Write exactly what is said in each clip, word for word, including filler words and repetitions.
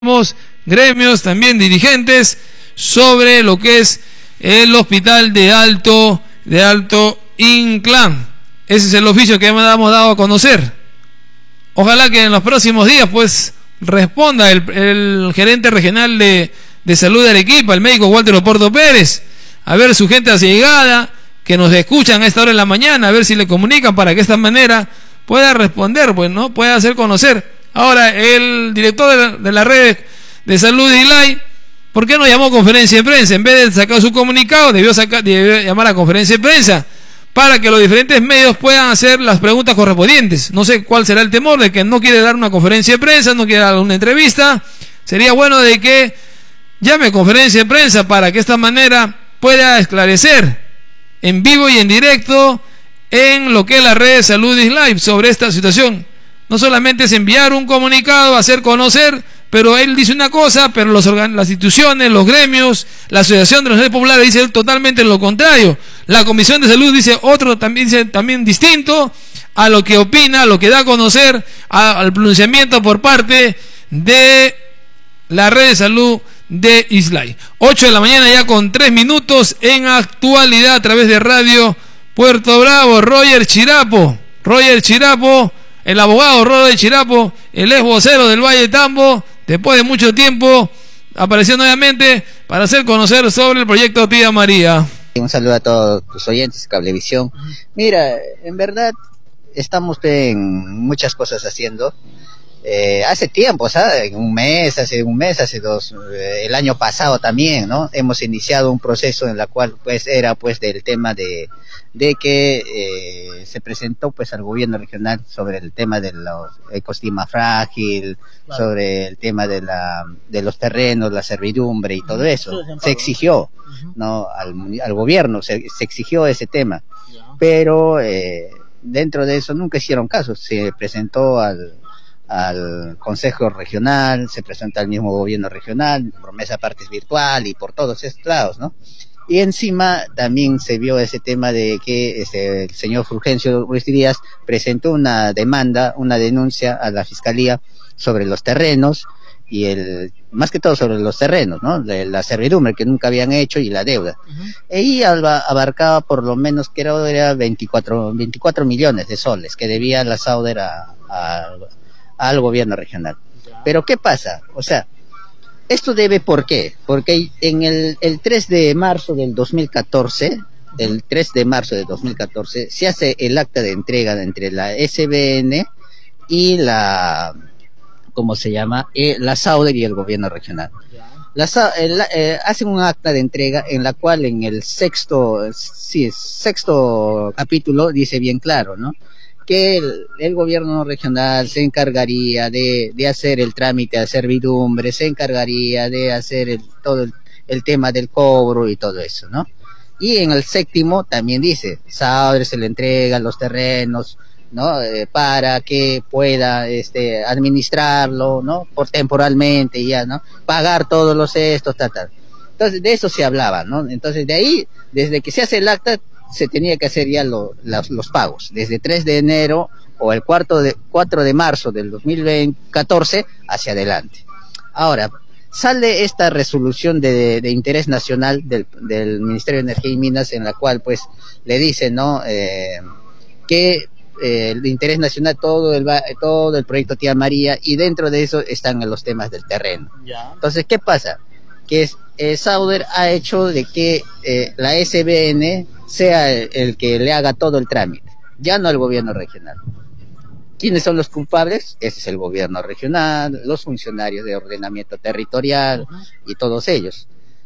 Tenemos gremios, también dirigentes, sobre lo que es el hospital de Alto, de Alto Inclán. Ese es el oficio que hemos dado a conocer. Ojalá que en los próximos días, pues, responda el, el gerente regional de, de salud de Arequipa, el médico Walter Oporto Pérez, a ver su gente allegada, que nos escuchan a esta hora de la mañana, a ver si le comunican para que de esta manera pueda responder, pues, ¿no? Pueda hacer conocer. Ahora, el director de la, de la red de salud de Islay, ¿por qué no llamó a conferencia de prensa? En vez de sacar su comunicado, debió, sacar, debió llamar a conferencia de prensa para que los diferentes medios puedan hacer las preguntas correspondientes. No sé cuál será el temor de que no quiere dar una conferencia de prensa, no quiere dar una entrevista. Sería bueno de que llame a conferencia de prensa para que de esta manera pueda esclarecer en vivo y en directo en lo que es la red de salud de Islay sobre esta situación. No solamente es enviar un comunicado, hacer conocer, pero él dice una cosa, pero los las instituciones, los gremios, la Asociación de los Redes Populares dice totalmente lo contrario. La Comisión de Salud dice otro, también dice también distinto a lo que opina, a lo que da a conocer, a, al pronunciamiento por parte de la red de salud de Islay. ocho de la mañana ya con tres minutos en actualidad a través de Radio Puerto Bravo. Roger Chirapo, Roger Chirapo, el abogado Roger Chirapo, el ex vocero del Valle de Tambo, después de mucho tiempo, apareció nuevamente para hacer conocer sobre el proyecto Tía María. Un saludo a todos tus oyentes, Cablevisión. Mira, en verdad, estamos en muchas cosas haciendo. Eh, hace tiempo, ¿sabes? Un mes, hace un mes, hace dos, eh, el año pasado también, ¿no? Hemos iniciado un proceso en la cual, pues, era, pues, del tema de, de que, eh, se presentó, pues, al gobierno regional sobre el tema de los ecosistema frágil, claro, sobre el tema de la, de los terrenos, la servidumbre y todo eso. Se exigió, ¿no? Al, al gobierno se, se exigió ese tema. Pero, eh, dentro de eso nunca hicieron caso. Se presentó al, al Consejo Regional, se presenta al mismo gobierno regional, promesa partes virtual y por todos estos lados, ¿no? Y encima también se vio ese tema de que este, el señor Fulgencio Ruiz Díaz presentó una demanda, una denuncia a la Fiscalía sobre los terrenos y el, más que todo sobre los terrenos, ¿no? De la servidumbre que nunca habían hecho y la deuda. Uh-huh. Y abarcaba por lo menos, creo era veinticuatro millones de soles que debía la Sauder a, a al gobierno regional. Pero ¿qué pasa? O sea, esto debe, ¿por qué? Porque en el, el tres de marzo del dos mil catorce, el tres de marzo del dos mil catorce, se hace el acta de entrega entre la S B N y la, ¿cómo se llama? Eh, la Sauder y el gobierno regional. La, el, eh, hacen un acta de entrega en la cual en el sexto, sí, sexto capítulo dice bien claro, ¿no? Que el, el gobierno regional se encargaría de, de hacer el trámite a servidumbre, se encargaría de hacer el, todo el, el tema del cobro y todo eso, ¿no? Y en el séptimo también dice, Sauder se le entregan los terrenos, ¿no? Eh, para que pueda este, administrarlo, ¿no? Por temporalmente ya, ¿no? Pagar todos los estos, tal, tal. Entonces de eso se hablaba, ¿no? Entonces de ahí, desde que se hace el acta, se tenía que hacer ya lo, los, los pagos, desde tres de enero o el cuarto de, cuatro de marzo del dos mil catorce hacia adelante. Ahora, sale esta resolución de, de, de interés nacional del, del Ministerio de Energía y Minas, en la cual pues le dice, ¿no? Eh, que eh, el interés nacional, todo el, todo el proyecto Tía María, y dentro de eso están los temas del terreno. Ya. Entonces, ¿qué pasa? Que es, eh, Sauder ha hecho de que eh, la S B N sea el, el que le haga todo el trámite, ya no el gobierno regional. ¿Quiénes son los culpables? Ese es el gobierno regional, los funcionarios de ordenamiento territorial y todos ellos.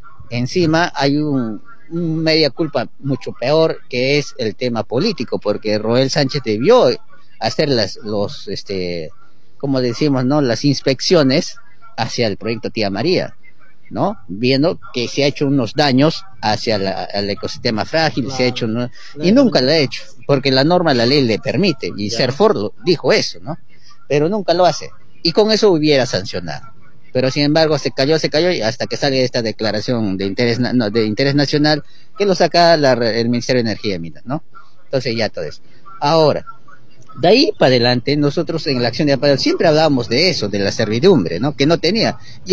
Encima hay un, un media culpa mucho peor, que es el tema político, porque Roel Sánchez debió hacer las, los, este, como decimos, ¿no? Las inspecciones hacia el proyecto Tía María, ¿no? Viendo que se ha hecho unos daños hacia la, el ecosistema frágil, claro, se ha hecho, ¿no? Y nunca lo ha hecho, porque la norma, la ley le permite, y Serfor dijo eso, ¿no? Pero nunca lo hace, y con eso hubiera sancionado. Pero sin embargo se cayó, se cayó, y hasta que sale esta declaración de interés, no, de interés nacional, que lo saca la, el Ministerio de Energía y Minas, ¿no? Entonces ya todo eso. Ahora, De ahí para adelante, nosotros en la acción de amparo siempre hablábamos de eso, de la servidumbre, ¿no? Que no tenía.